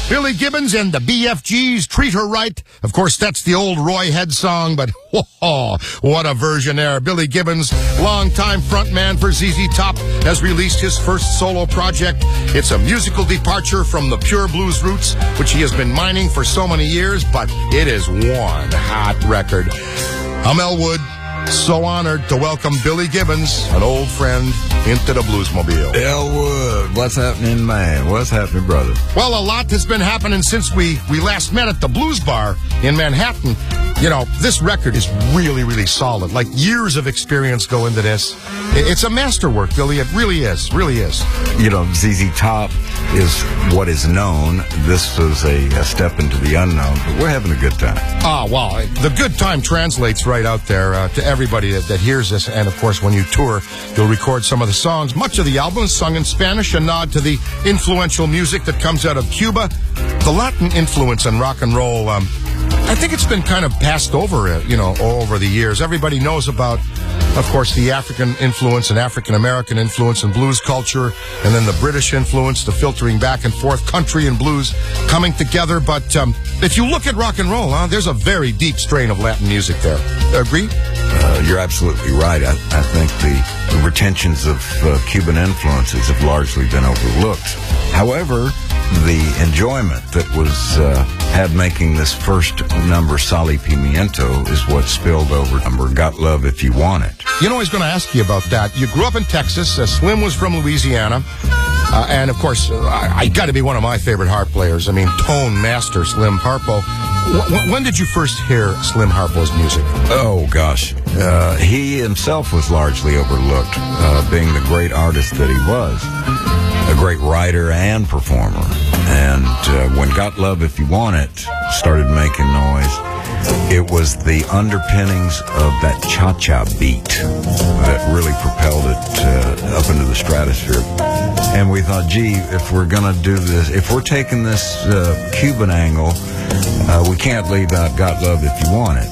Billy Gibbons and the BFGs, Treat Her Right. Of course, that's the old Roy Head song, but what a version there. Billy Gibbons, longtime frontman for ZZ Top, has released his first solo project. It's a musical departure from the pure blues roots, which he has been mining for so many years, but it is one hot record. I'm Elwood. So honored to welcome Billy Gibbons, an old friend, into the Bluesmobile. Elwood, what's happening, man? What's happening, brother? Well, a lot has been happening since we last met at the Blues Bar in Manhattan. You know, this record is really, really solid. Like, years of experience go into this. It's a masterwork, Billy. It really is. Really is. You know, ZZ Top is what is known. This was a step into the unknown, but we're having a good time. Well, the good time translates right out there to everybody that hears this. And, of course, when you tour, you'll record some of the songs. Much of the album is sung in Spanish, a nod to the influential music that comes out of Cuba. The Latin influence in rock and roll, I think it's been kind of passed over, over the years. Everybody knows about, of course, the African influence and African-American influence in blues culture, and then the British influence, the filtering back and forth, country and blues coming together. But if you look at rock and roll, there's a very deep strain of Latin music there. Agree? You're absolutely right. I think the retentions of Cuban influences have largely been overlooked. However, the enjoyment that was had making this first number, Sal y Pimiento, is what spilled over number Got Love If You Want It. You know, I was going to ask you about that. You grew up in Texas. Slim was from Louisiana. And, of course, I got to be one of my favorite harp players. I mean, tone master Slim Harpo. When did you first hear Slim Harpo's music? Oh, gosh. He himself was largely overlooked, being the great artist that he was. A great writer and performer. And when Got Love If You Want It started making noise, it was the underpinnings of that cha-cha beat that really propelled it up into the stratosphere. And we thought, gee, if we're going to do this, if we're taking this Cuban angle, we can't leave out Got Love If You Want It.